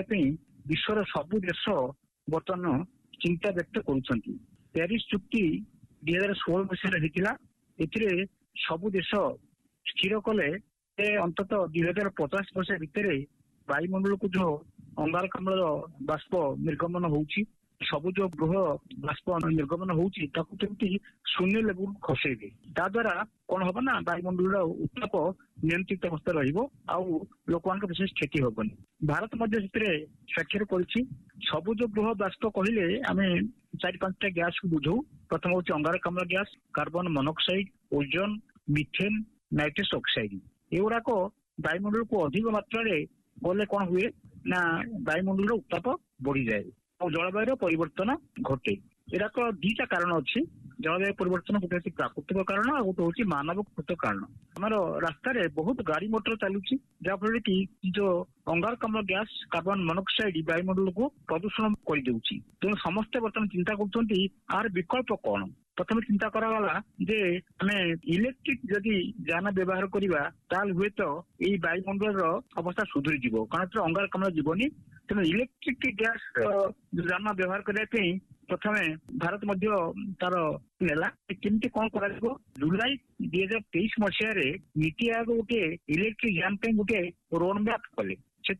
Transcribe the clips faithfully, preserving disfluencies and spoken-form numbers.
विश्वर सबु देश बर्तमान चिंता व्यक्त करुछंती। पेरिस चुक्ति दुई हजार षोल मसीहा ए सबु देश स्थिर कले अंतत दुई हजार पचास वर्ष भितर वायुमंडल को जो अंगारकाम्ल बाष्प निर्गमन होउची सबुज गृह बाष्प निर्गमन होउची ताकू केमती शून्य लेवल खसेबे ता द्वारा कौन हम ना वायुमंडल उत्ताप नियंत्रित अवस्था रहिबो आउ लोकमान विशेष क्षति होबनी। भारत मध्य स्वाक्षर करिछि सबुज गृह बाष्प कहले आमे चार पांचटा गैस को बुझौ। प्रथम होछि अंगारकाम्ल gas, carbon monoxide, ozone, methane, nitrous oxide. एगुड़ाक वायुमंडल को अधिक मात्रा गले कौन हुए ना वायुमंडल उत्ताप बढ़ी जाए और जलवायु परिवर्तन घटे। एराक दीटा कारण अच्छी जलवायु परिवर्तन गोटे हूँ प्राकृतिक कारण और गोटे हूँ मानव कृत कारण। आमर रास्ता बहुत गाड़ी मोटर चलुची जहाँफल कि जो अंगारकाम्ल गैस, कार्बन मोनोक्साइड वायुमंडल को प्रदूषण कर देउची। तेणु समस्ते बर्तमान चिंता करछंती आर विकल्प कौन। प्रथम चिंता करागला जे आमे इलेक्ट्रिक जदि यान व्यवहार करिबा ताल हुए तो ये वायुमंडल अवस्था सुधरी जीवो कारण अंगारकाम्ल जीवनी। तेणु इलेक्ट्रिक गैस यान व्यवहार करने प्रथम भारत मध्य तार नेला केमती कौन कर जुलाई दुई हजार तेईस मसीह नीति आयोग गोटे इलेक्ट्रिक यान गोटे रोड मैप कले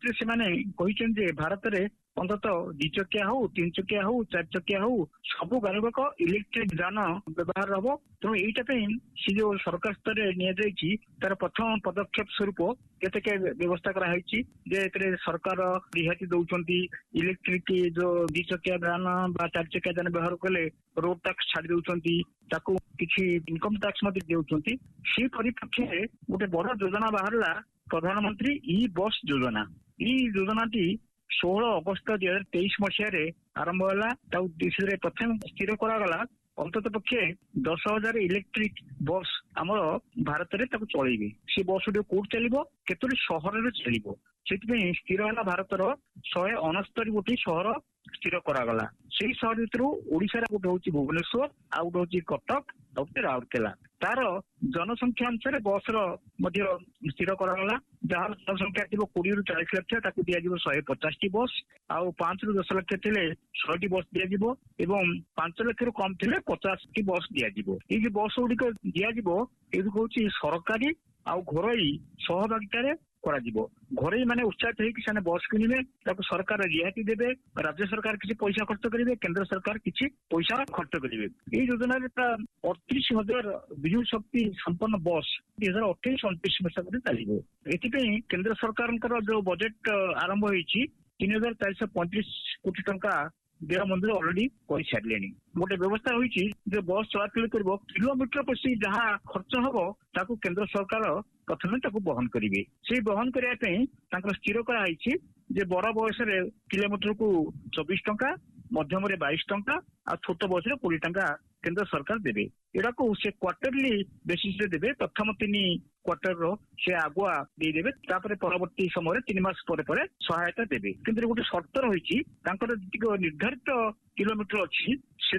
से भारत में अंतत दि चकिया हो, तीन चकिया हो, चार चकिया हो सबू गाड़ी गुड़ाक इलेक्ट्रिक यान व्यवहार हम। तेणु यही सी जो सरकार स्तर में तार प्रथम पदक्षेप स्वरूप केते व्यवस्था कराई सरकार रिहाती दौरान इलेक्ट्रिक जो दि चकिया यान चार चकिया यान व्यवहार कले रोड टैक्स छाड़ी दौरान किसी इनकम टैक्स दौरान। से परिप्रेक्षी गोटे बड़ योजना बाहर प्रधानमंत्री ई बस योजना। ई योजना षोह अगस्त दुई हजार तेईस मसीह आरंभ है। प्रथम स्थिर करागला अंतत पक्षे दस हजार इलेक्ट्रिक बस आमर भारत में चलैबे। से बस गुड कौट चलो केतोटी सहर में चलो से स्थिर है भारतर शहे अणस्तरी गोटी सहर स्थिर करागला। से सहर भर ओडिशा गोटे हूँ भुवनेश्वर आ गोटे हूँ कटक आ गोटे राउरकेला। तार जनसंख्या अनुसार बस स्थिर करागला जहाँ जनसंख्या थी कोड़े रु चालीस लक्ष दिज्व शहे पचास टी बस आउ पांच रु दस लक्ष थे शहे टी बस दिज्व एवं पांच लक्ष रु कम थे पचास टी बस दिज्व। ये बस गुड़िक दिज्व ये हूँ सरकारी आउ घरोई सहभागितार घरे माने उत्साहित होकर बस किणवे सरकार रिहाती देवे, राज्य सरकार किसी पैसा खर्च करेंगे, केंद्र सरकार किसी पैसा खर्च करेंगे। ये योजना अड़तीस हजार विजु शक्ति संपन्न बस दुई हजार अठाईस अणतीस मसीहा चलो। ये केंद्र सरकार जो बजेट आरंभ होती तीन हजार चार सौ पैंतीस कोटी टंका देय मंदिर अलरेडी कर सारे। गोटे व्यवस्था होती जो बस चलाचल कर किलोमीटर प्रति जहाँ खर्च हम ताकू केंद्र सरकार प्रथम बहन करेंगे। से बहन करने स्थिर कराई बड़ बयस किलोमीटर को चौबीस टंका, मध्यम बाईस टंका और छोट बयस कोड़े टंका केंद्र सरकार देवे। एड़ा को से क्वार्टरली बेसिस रे देवे। प्रथम तीन क्वार्टर से आगुआ देदेवे परवर्ती समय तीन मास पर सहायता देवे। किंतु गोटे शर्त रही निर्धारित किलोमीटर अच्छी से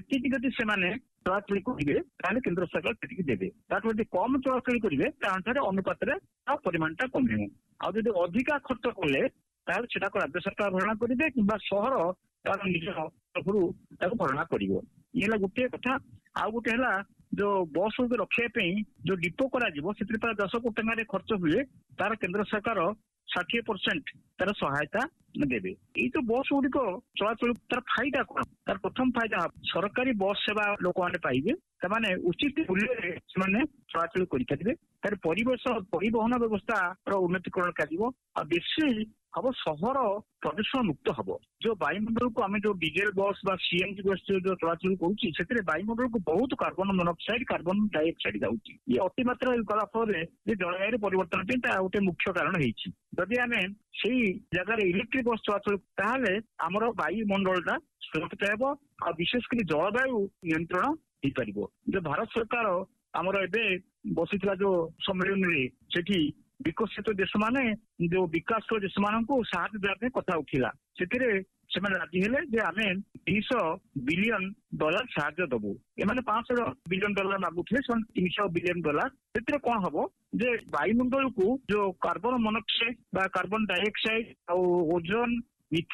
चलाचल करेंगे केंद्र सरकार से देवे। कम चलाचल करेंगे अनुपात परिमाण टा कम आदि अधिका खर्च कले राज्य सरकार भरणा करेंगे कि सहर तार निज तरफ भरणा कर। ये गोटे कथा। आउ गोटे है जो बस रखापी जो डिपो कर दस कोटी टंका खर्च हुए तार केंद्र सरकार षाठी परसेंट तार सहायता देवे। ये जो बस गुड़िक चलाचल तार फायदा कौन? तार प्रथम फायदा सरकारी बस सेवा लोक मैंने पाइबे से उचित मूल्य से चलाचल करेंगे। तार परिवेश परिवहन व्यवस्था उन्नतिकरण कर बेसी हम सहर प्रदूषण मुक्त हम। जो वायुमंडल को आम जो डीजेल बस बा सीएनजी बस जो चलाचल कर वायुमंडल को बहुत कार्बन मोनोक्साइड, कार्बन डाइऑक्साइड जाऊँगी। ये अतिमात्रा गला फल जलवायु परिवर्तन गोटे मुख्य कारण होती। जदि आम से जगह इलेक्ट्रिक बस चलाचल ताहले आमर वायुमंडलटा सुरक्षित हो और विशेषकर जलवायु नियंत्रण हो पार। जो भारत सरकार आमर एवं बसी जो सम्मेलन से विकसित देश माने जो विकासशील देश मान साहाय्य देवाई कथा उठिला से राजी हेले जे आम तीस बिलियन डॉलर साहाय्य दबू। एम पांच बिलियन डॉलर मागुले तीन सौ बिलियन डॉलर से कौन हम जे वायुमंडल को जो कार्बन मोनोक्साइड बा कार्बन डाइऑक्साइड और ओजोन